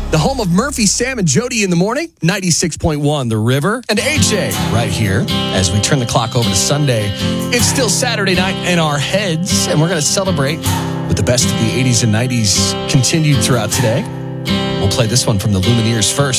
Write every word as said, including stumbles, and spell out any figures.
The home of Murphy, Sam, and Jody in the morning, ninety-six point one The River, and A J right here as we turn the clock over to Sunday. It's still Saturday night in our heads, and we're going to celebrate with the best of the eighties and nineties continued throughout today. We'll play this one from the Lumineers first.